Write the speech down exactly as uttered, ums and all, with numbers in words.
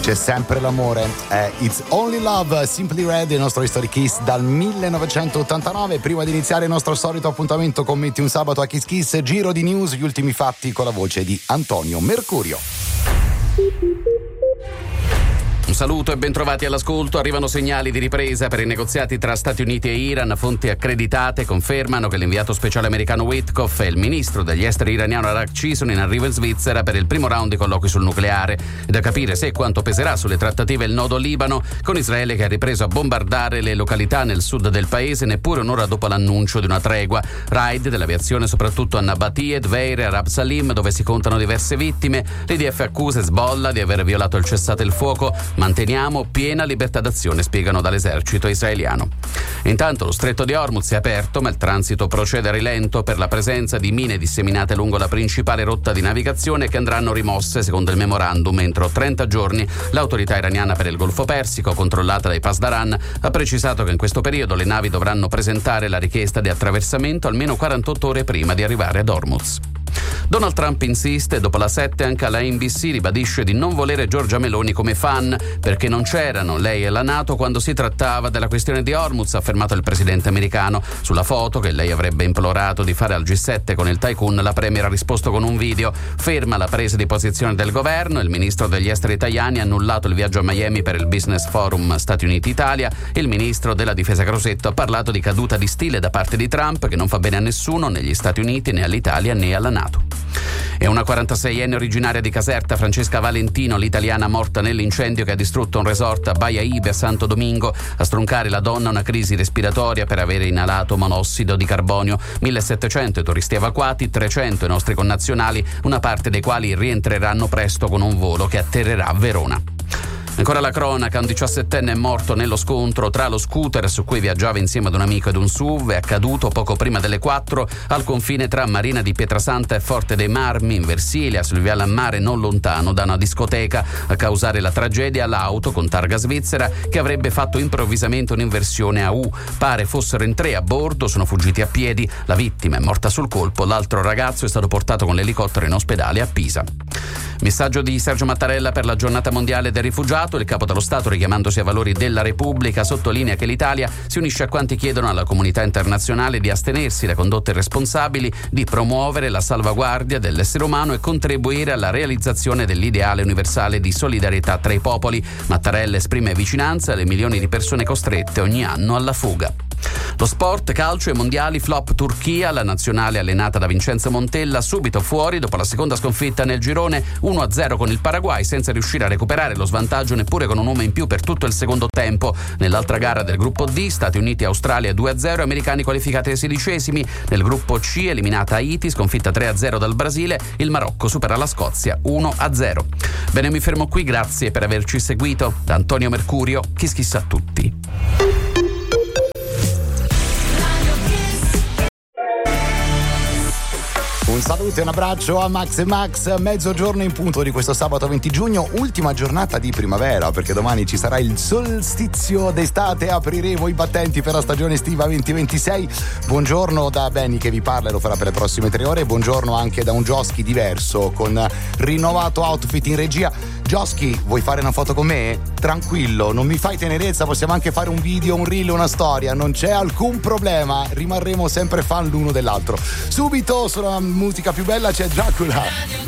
C'è sempre l'amore. È It's Only Love, Simply Red, il nostro History Kiss dal millenovecentottantanove. Prima di iniziare il nostro solito appuntamento con Metti un sabato a Kiss Kiss, giro di news, gli ultimi fatti con la voce di Antonio Mercurio. Un saluto e bentrovati all'ascolto. Arrivano segnali di ripresa per i negoziati tra Stati Uniti e Iran. Fonti accreditate confermano che l'inviato speciale americano Witkoff e il ministro degli esteri iraniano Arakci sono in arrivo in Svizzera per il primo round di colloqui sul nucleare. È da capire se e quanto peserà sulle trattative il nodo Libano, con Israele che ha ripreso a bombardare le località nel sud del paese neppure un'ora dopo l'annuncio di una tregua. Raid dell'aviazione soprattutto a Nabatie, Dveir e Arab Salim, dove si contano diverse vittime. L'I D F accusa Hezbollah di aver violato il cessate il fuoco. Manteniamo piena libertà d'azione, spiegano dall'esercito israeliano. Intanto lo stretto di Hormuz è aperto, ma il transito procede a rilento per la presenza di mine disseminate lungo la principale rotta di navigazione che andranno rimosse, secondo il memorandum, entro trenta giorni. L'autorità iraniana per il Golfo Persico, controllata dai Pasdaran, ha precisato che in questo periodo le navi dovranno presentare la richiesta di attraversamento almeno quarantotto ore prima di arrivare ad Hormuz. Donald Trump insiste, dopo la sette anche alla N B C ribadisce di non volere Giorgia Meloni come fan perché non c'erano lei e la NATO quando si trattava della questione di Hormuz, ha affermato il presidente americano. Sulla foto che lei avrebbe implorato di fare al G sette con il tycoon, la premier ha risposto con un video. Ferma la presa di posizione del governo, il ministro degli esteri Tajani ha annullato il viaggio a Miami per il Business Forum Stati Uniti-Italia. Il ministro della difesa Crosetto ha parlato di caduta di stile da parte di Trump che non fa bene a nessuno, né agli Stati Uniti, né all'Italia, né alla NATO. E una quarantaseienne originaria di Caserta, Francesca Valentino, l'italiana morta nell'incendio che ha distrutto un resort a Baia Ibe a Santo Domingo. A stroncare la donna una crisi respiratoria per aver inalato monossido di carbonio. millesettecento i turisti evacuati, trecento i nostri connazionali, una parte dei quali rientreranno presto con un volo che atterrerà a Verona. Ancora la cronaca, un diciassettenne è morto nello scontro tra lo scooter su cui viaggiava insieme ad un amico ed un S U V. È accaduto poco prima delle quattro al confine tra Marina di Pietrasanta e Forte dei Marmi, in Versilia, sul viale a mare non lontano da una discoteca. A causare la tragedia l'auto con targa svizzera che avrebbe fatto improvvisamente un'inversione a U. Pare fossero in tre a bordo, sono fuggiti a piedi. La vittima è morta sul colpo, l'altro ragazzo è stato portato con l'elicottero in ospedale a Pisa. Messaggio di Sergio Mattarella per la giornata mondiale del rifugiato. Il capo dello Stato, richiamandosi ai valori della Repubblica, sottolinea che l'Italia si unisce a quanti chiedono alla comunità internazionale di astenersi da condotte irresponsabili, di promuovere la salvaguardia dell'essere umano e contribuire alla realizzazione dell'ideale universale di solidarietà tra i popoli. Mattarella esprime vicinanza alle milioni di persone costrette ogni anno alla fuga. Lo sport, calcio e mondiali, flop Turchia, la nazionale allenata da Vincenzo Montella subito fuori dopo la seconda sconfitta nel girone uno a zero con il Paraguay, senza riuscire a recuperare lo svantaggio neppure con un uomo in più per tutto il secondo tempo. Nell'altra gara del gruppo D, Stati Uniti e Australia due a zero, americani qualificati ai sedicesimi. Nel gruppo C, eliminata Haiti, sconfitta tre a zero dal Brasile, il Marocco supera la Scozia uno a zero. Bene, mi fermo qui, grazie per averci seguito. Da Antonio Mercurio, Kiss Kiss a tutti. Un saluto e un abbraccio a Max e Max, mezzogiorno in punto di questo sabato venti giugno, ultima giornata di primavera, perché domani ci sarà il solstizio d'estate, apriremo i battenti per la stagione estiva duemilaventisei. Buongiorno da Benny che vi parla e lo farà per le prossime tre ore, buongiorno anche da un Josky diverso con rinnovato outfit in regia. Josky, vuoi fare una foto con me? Tranquillo, non mi fai tenerezza, possiamo anche fare un video, un reel, una storia, non c'è alcun problema, rimarremo sempre fan l'uno dell'altro. Subito sulla musica più bella c'è Dracula.